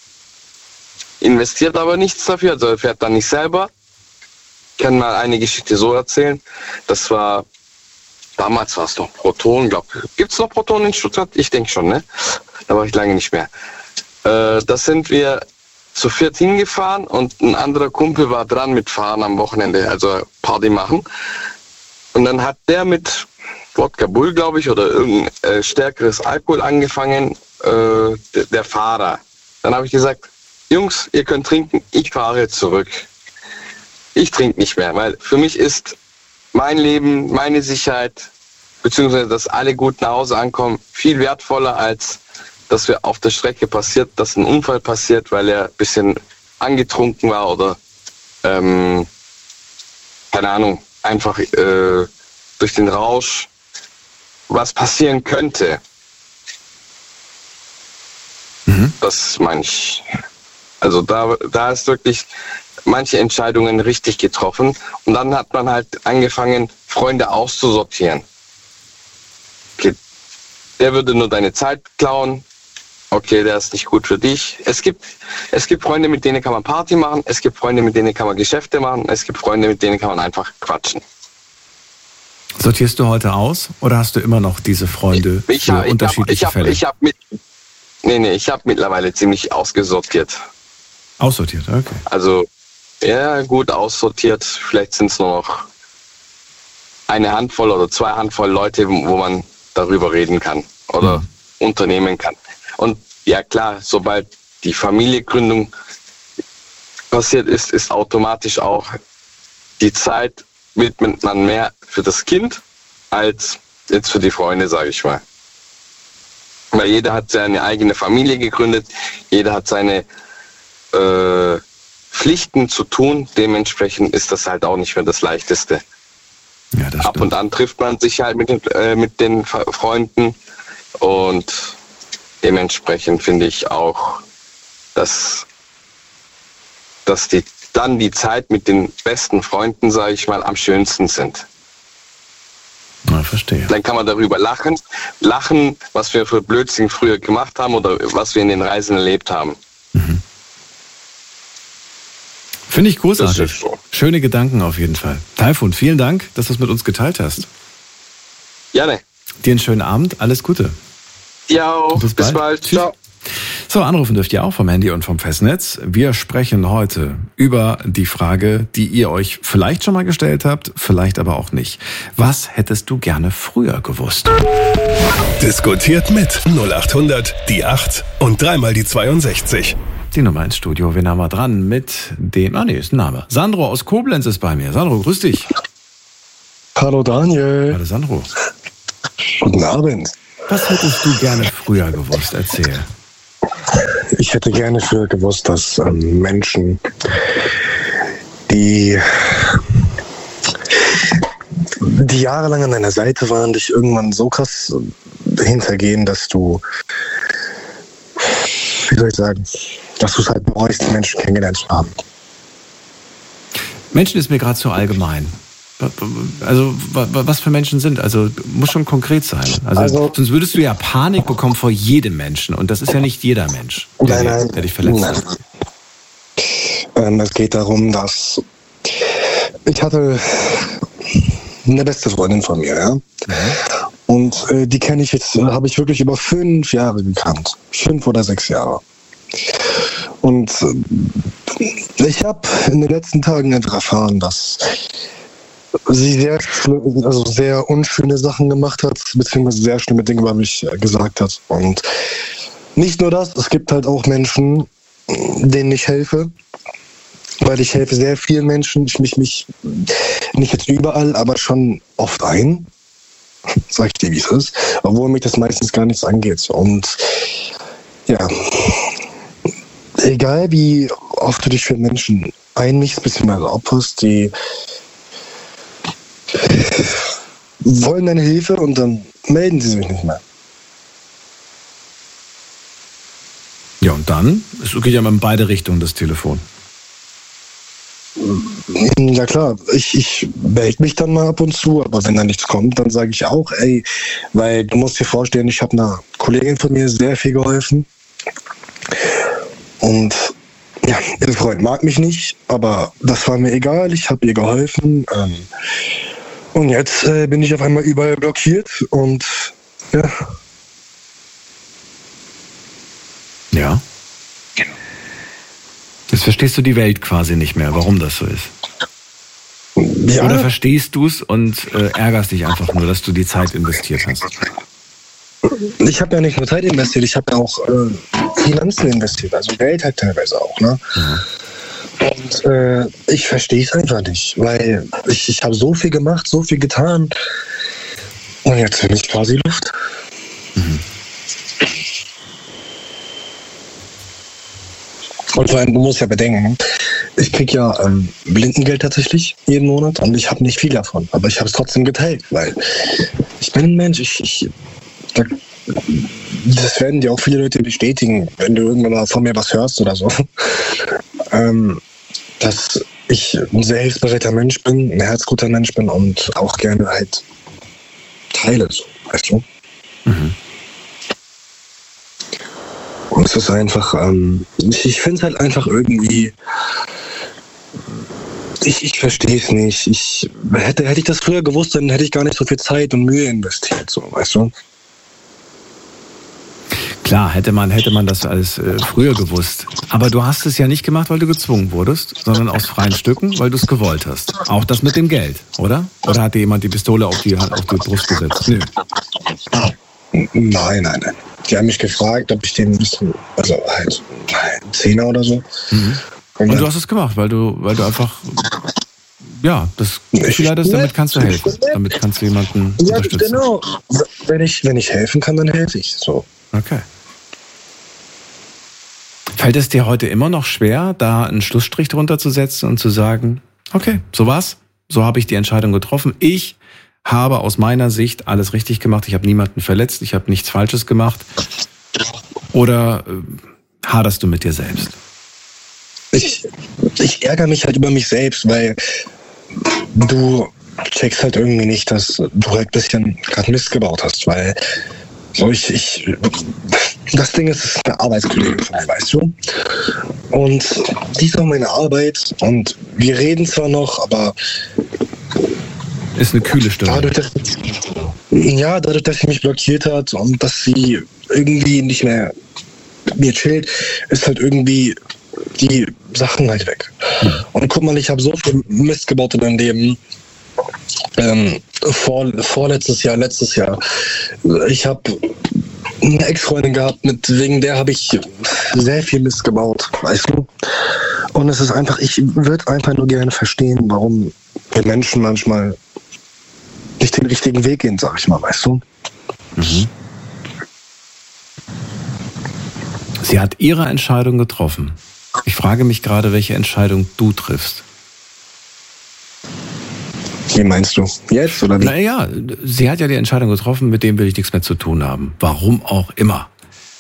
Speaker 5: investiert aber nichts dafür, also er fährt dann nicht selber. Ich kann mal eine Geschichte so erzählen. Das war, damals war es noch Proton, glaube ich. Gibt es noch Proton in Stuttgart? Ich denke schon, ne? Da war ich lange nicht mehr. Äh, da sind wir zu viert hingefahren und ein anderer Kumpel war dran mit Fahren am Wochenende, also Party machen. Und dann hat der mit Wodka Bull, glaube ich, oder irgendein äh, stärkeres Alkohol angefangen, äh, der, der Fahrer. Dann habe ich gesagt, Jungs, ihr könnt trinken, ich fahre zurück. Ich trinke nicht mehr, weil für mich ist mein Leben, meine Sicherheit, beziehungsweise dass alle gut nach Hause ankommen, viel wertvoller, als dass wir auf der Strecke passiert, dass ein Unfall passiert, weil er ein bisschen angetrunken war oder, ähm, keine Ahnung, einfach äh, durch den Rausch was passieren könnte. Mhm. Das meine ich. Also da, da ist wirklich manche Entscheidungen richtig getroffen. Und dann hat man halt angefangen, Freunde auszusortieren. Okay, der würde nur deine Zeit klauen. Okay, der ist nicht gut für dich. Es gibt, es gibt Freunde, mit denen kann man Party machen. Es gibt Freunde, mit denen kann man Geschäfte machen. Es gibt Freunde, mit denen kann man einfach quatschen.
Speaker 2: Sortierst du heute aus oder hast du immer noch diese Freunde
Speaker 5: ich,
Speaker 2: für
Speaker 5: ich
Speaker 2: unterschiedliche
Speaker 5: hab, ich
Speaker 2: Fälle?
Speaker 5: Hab, ich habe mit, nee, nee, ich habe mittlerweile ziemlich ausgesortiert.
Speaker 2: Aussortiert, okay.
Speaker 5: Also, ja, gut aussortiert. Vielleicht sind es nur noch eine Handvoll oder zwei Handvoll Leute, wo man darüber reden kann oder mhm. unternehmen kann. Und ja klar, sobald die Familiengründung passiert ist, ist automatisch auch die Zeit, widmet man mehr für das Kind als jetzt für die Freunde, sage ich mal. Weil jeder hat seine eigene Familie gegründet, jeder hat seine äh, Pflichten zu tun, dementsprechend ist das halt auch nicht mehr das Leichteste.
Speaker 2: Ja, das
Speaker 5: Ab
Speaker 2: stimmt.
Speaker 5: und an trifft man sich halt mit den, äh, mit den Freunden und dementsprechend finde ich auch, dass, dass die, dann die Zeit mit den besten Freunden, sage ich mal, am schönsten sind.
Speaker 2: Ja, verstehe.
Speaker 5: Dann kann man darüber lachen, lachen, was wir für Blödsinn früher gemacht haben oder was wir in den Reisen erlebt haben.
Speaker 2: Mhm. Finde ich großartig.
Speaker 5: Das ist so.
Speaker 2: Schöne Gedanken auf jeden Fall. Taifun, vielen Dank, dass du es mit uns geteilt hast.
Speaker 5: Gerne.
Speaker 2: Dir einen schönen Abend, alles Gute.
Speaker 5: Ja, auch.
Speaker 2: Bis
Speaker 5: Bis
Speaker 2: bald.
Speaker 5: bald.
Speaker 2: Tschüss.
Speaker 5: Ciao.
Speaker 2: So, anrufen dürft ihr auch vom Handy und vom Festnetz. Wir sprechen heute über die Frage, die ihr euch vielleicht schon mal gestellt habt, vielleicht aber auch nicht. Was hättest du gerne früher gewusst?
Speaker 1: Diskutiert mit null acht hundert die acht und dreimal die zweiundsechzig.
Speaker 2: Die Nummer ins Studio. Wen haben wir dran mit dem... Ah, nee, ist ein Name. Sandro aus Koblenz ist bei mir. Sandro, grüß dich.
Speaker 6: Hallo Daniel.
Speaker 2: Hallo Sandro.
Speaker 6: Guten Abend.
Speaker 2: Was hättest du gerne früher gewusst? Erzähl.
Speaker 6: Ich hätte gerne früher gewusst, dass ähm, Menschen, die, die jahrelang an deiner Seite waren, dich irgendwann so krass hintergehen, dass du, wie soll ich sagen, dass du es halt bereust, die Menschen kennengelernt zu haben.
Speaker 2: Menschen ist mir gerade zu allgemein. Also, was für Menschen sind? Also, muss schon konkret sein. Also,
Speaker 6: Also-
Speaker 2: sonst würdest du ja Panik bekommen vor jedem Menschen. Und das ist ja nicht jeder Mensch, der,
Speaker 6: Nein, nein.
Speaker 2: der dich verletzt.
Speaker 6: Nein. Ähm, es geht darum, dass ich hatte eine beste Freundin von mir, ja. Mhm. Und äh, die kenne ich jetzt, äh, habe ich wirklich über fünf Jahre gekannt. Fünf oder sechs Jahre. Und äh, ich habe in den letzten Tagen einfach erfahren, dass sie sehr, also sehr unschöne Sachen gemacht hat, beziehungsweise sehr schlimme Dinge über mich gesagt hat. Und nicht nur das, es gibt halt auch Menschen, denen ich helfe, weil ich helfe sehr vielen Menschen. Ich mich, mich nicht jetzt überall, aber schon oft ein, sag ich dir, wie es ist, obwohl mich das meistens gar nichts angeht. Und ja, egal wie oft du dich für Menschen einmischst, beziehungsweise opferst, die wollen deine Hilfe und dann melden sie sich nicht mehr.
Speaker 2: Ja, und dann? Es geht ja mal in beide Richtungen, das Telefon.
Speaker 6: Ja klar, ich, ich melde mich dann mal ab und zu, aber wenn da nichts kommt, dann sage ich auch, ey, weil du musst dir vorstellen, ich habe einer Kollegin von mir sehr viel geholfen und ja, ihr Freund mag mich nicht, aber das war mir egal, ich habe ihr geholfen ähm, und jetzt äh, bin ich auf einmal überall blockiert und ja.
Speaker 2: Ja. Jetzt verstehst du die Welt quasi nicht mehr, warum das so ist. Ja. Oder verstehst du es und äh, ärgerst dich einfach nur, dass du die Zeit investiert hast?
Speaker 6: Ich habe ja nicht nur Zeit investiert, ich habe ja auch äh, Finanzen investiert, also Geld halt teilweise auch. Ne? Mhm. Und äh, ich verstehe es einfach nicht, weil ich, ich habe so viel gemacht, so viel getan und jetzt bin ich quasi Luft. Mhm. Und vor allem, du musst ja bedenken, ich krieg ja ähm, Blindengeld tatsächlich jeden Monat und ich habe nicht viel davon, aber ich habe es trotzdem geteilt, weil ich bin ein Mensch, ich, ich da, das werden dir auch viele Leute bestätigen, wenn du irgendwann mal von mir was hörst oder so, ähm, dass ich ein sehr hilfsbereiter Mensch bin, ein herzguter Mensch bin und auch gerne halt teile, so, weißt du? Mhm. Und es ist einfach, ähm, ich, ich finde es halt einfach irgendwie, ich, ich verstehe es nicht. Ich, hätte, hätte ich das früher gewusst, dann hätte ich gar nicht so viel Zeit und Mühe investiert, so, weißt du?
Speaker 2: Klar, hätte man, hätte man das alles äh, früher gewusst. Aber du hast es ja nicht gemacht, weil du gezwungen wurdest, sondern aus freien Stücken, weil du es gewollt hast. Auch das mit dem Geld, oder? Oder hat dir jemand die Pistole auf die, auf die Brust gesetzt? Nö.
Speaker 6: Nein, nein, nein. Die haben mich gefragt, ob ich den ein bisschen, also halt ein Zehner oder so.
Speaker 2: Mhm. Und, und du hast es gemacht, weil du, weil du einfach, ja, das Gefühl hattest, damit kannst du helfen. Damit kannst du jemanden
Speaker 6: ja,
Speaker 2: unterstützen.
Speaker 6: Genau. Wenn ich, wenn ich helfen kann, dann helfe ich. So.
Speaker 2: Okay. Fällt es dir heute immer noch schwer, da einen Schlussstrich drunter zu setzen und zu sagen, okay, so war's, so habe ich die Entscheidung getroffen. Ich habe aus meiner Sicht alles richtig gemacht. Ich habe niemanden verletzt, ich habe nichts Falsches gemacht. Oder äh, haderst du mit dir selbst?
Speaker 6: Ich, ich ärgere mich halt über mich selbst, weil du checkst halt irgendwie nicht, dass du halt ein bisschen gerade Mist gebaut hast, weil so ich, ich das Ding ist, es ist eine Arbeitskollegin von mir, weißt du? Und die ist auch meine Arbeit und wir reden zwar noch, aber
Speaker 2: ist eine kühle Stimme.
Speaker 6: Dadurch, dass, ja, dadurch, dass sie mich blockiert hat und dass sie irgendwie nicht mehr mit mir chillt, ist halt irgendwie die Sachen halt weg. Und guck mal, ich habe so viel Mist gebaut in meinem Leben. Ähm, vor, vorletztes Jahr, letztes Jahr. Ich habe eine Ex-Freundin gehabt, mit wegen der habe ich sehr viel Mist gebaut, weißt du? Und es ist einfach, ich würde einfach nur gerne verstehen, warum wir Menschen manchmal nicht den richtigen Weg gehen, sag ich mal, weißt du?
Speaker 2: Mhm. Sie hat ihre Entscheidung getroffen. Ich frage mich gerade, welche Entscheidung du triffst.
Speaker 6: Wie meinst du? Jetzt oder wie?
Speaker 2: Naja, sie hat ja die Entscheidung getroffen, mit dem will ich nichts mehr zu tun haben. Warum auch immer.